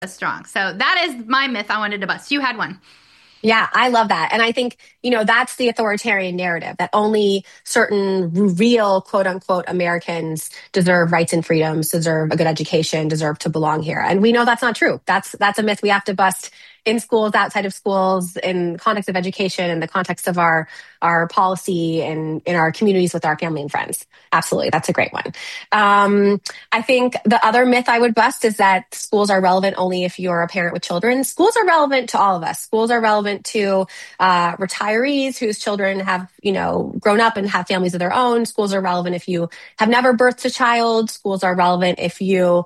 as strong. So that is my myth I wanted to bust. You had one. Yeah, I love that. And I think, that's the authoritarian narrative that only certain real quote unquote Americans deserve rights and freedoms, deserve a good education, deserve to belong here. And we know that's not true. That's a myth we have to bust in schools, outside of schools, in the context of education, in the context of our policy and in our communities with our family and friends. Absolutely. That's a great one. I think the other myth I would bust is that schools are relevant only if you're a parent with children. Schools are relevant to all of us. Schools are relevant to retirees whose children have, grown up and have families of their own. Schools are relevant if you have never birthed a child. Schools are relevant if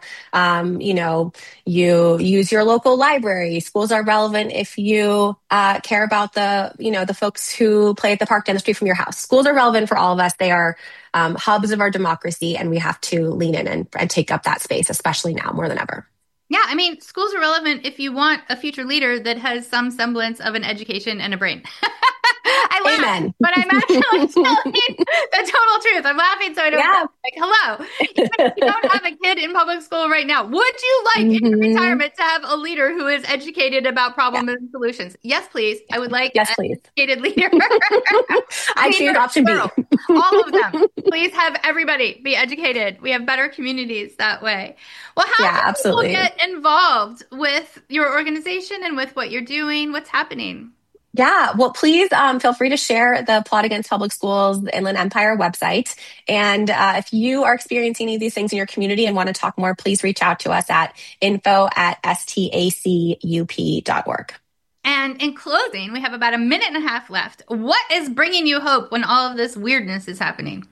you use your local library. Schools are relevant if you care about the folks who play at the park down the street from your house. Schools are relevant for all of us. They are hubs of our democracy, and we have to lean in and take up that space, especially now more than ever. Yeah, I mean, schools are relevant if you want a future leader that has some semblance of an education and a brain. I laugh, Amen. but I'm actually telling the total truth. I'm laughing so I don't Yeah. like, hello. Even if you don't have a kid in public school right now, would you like in your Hmm. retirement to have a leader who is educated about Yeah. problems and solutions? Yes, please. I would like Yes, an please. educated leader. I choose Leader, option B. plural. All of them. Please have everybody be educated. We have better communities that way. Well, how Yeah, can people absolutely. get involved with your organization and with what you're doing? What's happening? Yeah, well, please feel free to share the Plot Against Public Schools, the Inland Empire website. And if you are experiencing any of these things in your community and want to talk more, please reach out to us at info@stacup.org. And in closing, we have about a minute and a half left. What is bringing you hope when all of this weirdness is happening?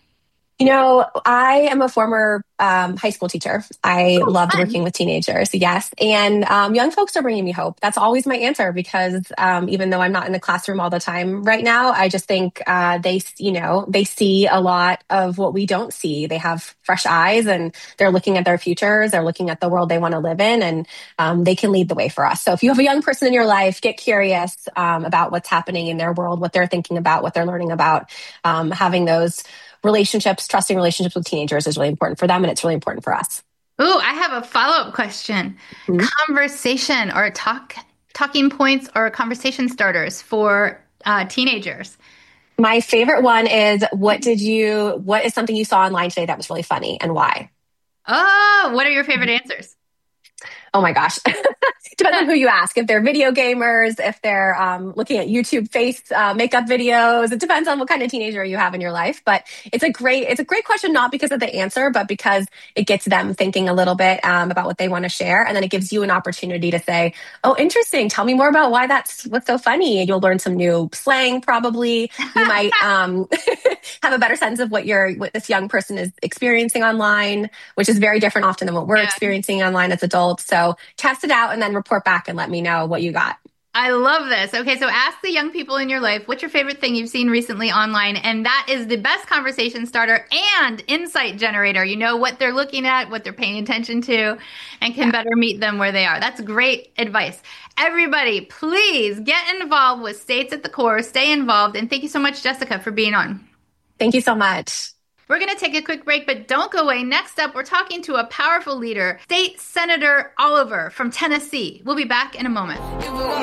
I am a former high school teacher. I Oh, loved fun. working with teenagers, yes. And young folks are bringing me hope. That's always my answer because even though I'm not in the classroom all the time right now, I just think they see a lot of what we don't see. They have fresh eyes and they're looking at their futures. They're looking at the world they want to live in, and they can lead the way for us. So if you have a young person in your life, get curious about what's happening in their world, what they're thinking about, what they're learning about, having those relationships, trusting relationships with teenagers is really important for them, and it's really important for us. Ooh, I have a follow-up question. Mhm. Conversation or talking points or conversation starters for teenagers. My favorite one is what is something you saw online today that was really funny and why? Oh, what are your favorite answers? Oh my gosh. Depends on who you ask. If they're video gamers, if they're looking at YouTube face makeup videos, it depends on what kind of teenager you have in your life. But it's a great question, not because of the answer, but because it gets them thinking a little bit about what they want to share. And then it gives you an opportunity to say, oh, interesting. Tell me more about why that's what's so funny. And you'll learn some new slang, probably. You might have a better sense of what this young person is experiencing online, which is very different often than what we're Yeah. experiencing online as adults. So test it out and then report back and let me know what you got. I love this. Okay, so ask the young people in your life, what's your favorite thing you've seen recently online? And that is the best conversation starter and insight generator. You know what they're looking at, what they're paying attention to, and can Yeah. better meet them where they are. That's great advice. Everybody, please get involved with States at the Core. Stay involved. And thank you so much, Jessica, for being on. Thank you so much. We're going to take a quick break, but don't go away. Next up, we're talking to a powerful leader, State Senator Oliver from Tennessee. We'll be back in a moment.